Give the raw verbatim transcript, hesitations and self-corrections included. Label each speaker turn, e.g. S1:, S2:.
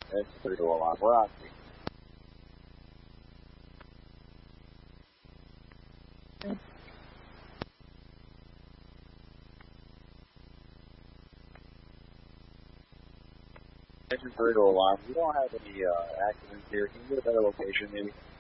S1: It's three to alarm. We're on scene. Engine three to alarm. We don't have any uh, accidents here. Can you get a better location, maybe?